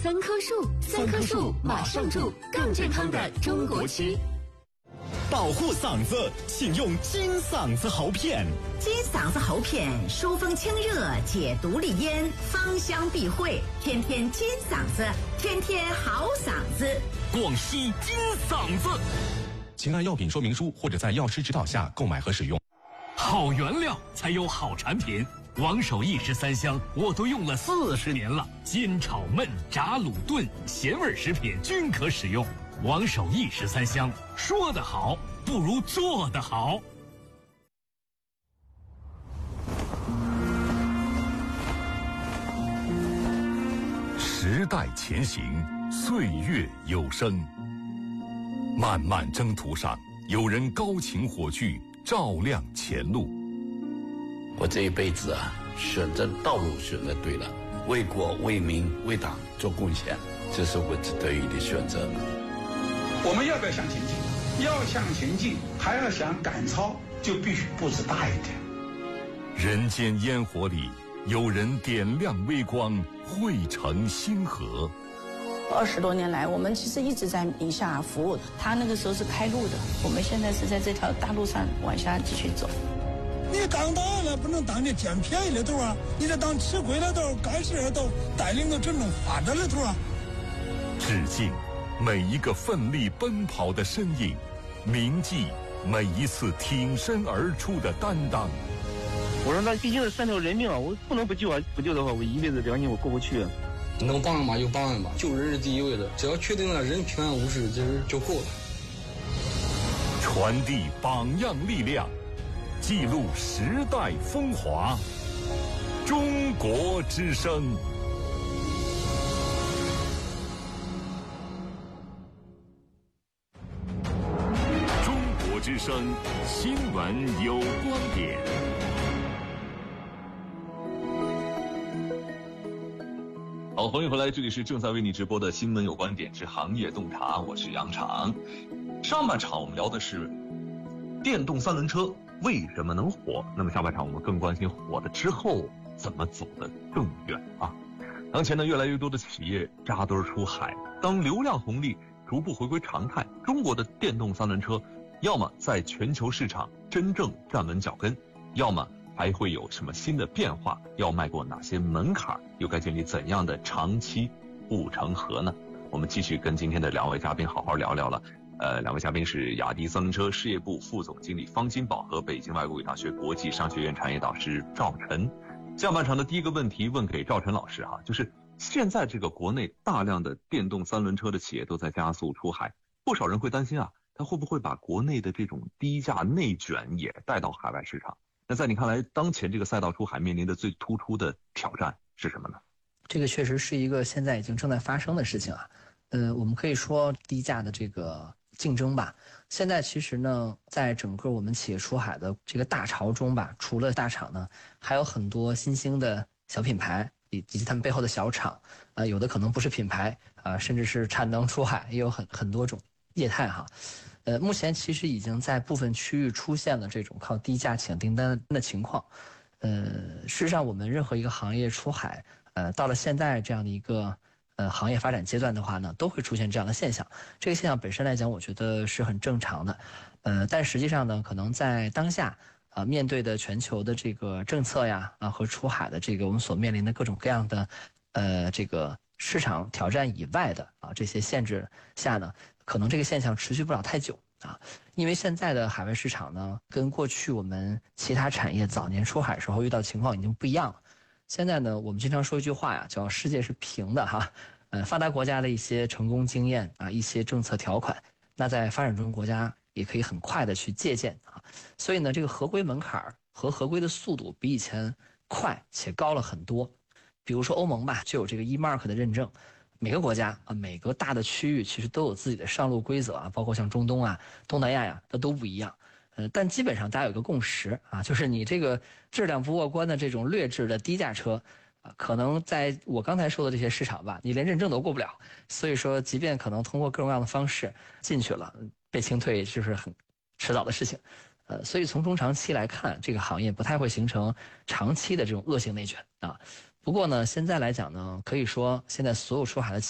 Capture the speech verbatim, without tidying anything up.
三棵树，三棵树，马上住更健康的中国区。 保护嗓子，请用金嗓子喉片。 金嗓子喉片疏风清热，解毒利咽，芳香避秽，天天金嗓子，天天好嗓子。 广西金嗓子，请按药品说明书或者在药师指导下购买和使用。 好原料才有好产品。王守义十三香我都用了四十年了，煎炒焖炸卤炖咸味食品均可使用。王守义十三香，说得好不如做得好。 时代前行，岁月有声。漫漫征途上，有人高擎火炬，照亮前路。 我这一辈子啊，选择道路选择对了，为国为民为党做贡献，这是我值得于的选择。 我们要不要向前进？要向前进，还要想赶超，就必须步子大一点。 人间烟火里，有人点亮微光，汇成星河。 二十多年来，我们其实一直在宁夏服务。他那个时候是开路的，我们现在是在这条大路上往下继续走。 你当大了不能当你捡便宜的头啊，你得当吃亏的头、干事的头，带领着真正发展的头啊。 致敬每一个奋力奔跑的身影，铭记每一次挺身而出的担当。 我说那毕竟是三条人命啊，我不能不救啊！不救的话，我一辈子良心我过不去啊。 能帮嘛就帮嘛，救人是第一位的，只要确定了人平安无事，这就够了。 传递榜样力量，记录时代风华。中国之声。中国之声，新闻有观点。 好，欢迎回来，这里是正在为你直播的新闻有观点之行业洞察，我是杨常。上半场我们聊的是电动三轮车为什么能火，那么下半场我们更关心火了之后怎么走得更远啊。当前呢，越来越多的企业扎堆出海，当流量红利逐步回归常态，中国的电动三轮车要么在全球市场真正站稳脚跟，要么还会有什么新的变化，要迈过哪些门槛，又该建立怎样的长期护城河呢？我们继续跟今天的两位嘉宾好好聊聊了。呃，两位嘉宾是雅迪三轮车事业部副总经理方金宝和北京外国语大学国际商学院产业导师赵晨。下半场的第一个问题问给赵晨老师哈，就是现在这个国内大量的电动三轮车的企业都在加速出海，不少人会担心啊，它会不会把国内的这种低价内卷也带到海外市场？那在你看来，当前这个赛道出海面临的最突出的挑战是什么呢？ 这个确实是一个现在已经正在发生的事情啊。呃，我们可以说低价的这个竞争吧。现在其实呢，在整个我们企业出海的这个大潮中吧，除了大厂呢，还有很多新兴的小品牌以以及他们背后的小厂，呃，有的可能不是品牌啊、呃，甚至是产能出海，也有很很多种业态哈。呃，目前其实已经在部分区域出现了这种靠低价抢订单的情况。呃，事实上，我们任何一个行业出海，呃，到了现在这样的一个呃行业发展阶段的话呢，都会出现这样的现象。这个现象本身来讲，我觉得是很正常的。呃，但实际上呢，可能在当下啊、呃，面对的全球的这个政策呀啊和出海的这个我们所面临的各种各样的呃这个市场挑战以外的啊这些限制下呢，可能这个现象持续不了太久啊，因为现在的海外市场呢，跟过去我们其他产业早年出海时候遇到的情况已经不一样了。现在呢，我们经常说一句话呀，叫世界是平的哈，呃，发达国家的一些成功经验啊，一些政策条款，那在发展中国家也可以很快的去借鉴啊。所以呢，这个合规门槛和合规的速度比以前快且高了很多。比如说欧盟吧，就有这个 E Mark 的认证。每个国家啊，每个大的区域其实都有自己的上路规则啊，包括像中东啊、东南亚呀，它都不一样。呃，但基本上大家有一个共识啊，就是你这个质量不过关的这种劣质的低价车，啊，可能在我刚才说的这些市场吧，你连认证都过不了。所以说，即便可能通过各种各样的方式进去了，被清退就是很迟早的事情。呃，所以从中长期来看，这个行业不太会形成长期的这种恶性内卷啊。不过呢，现在来讲呢，可以说现在所有出海的企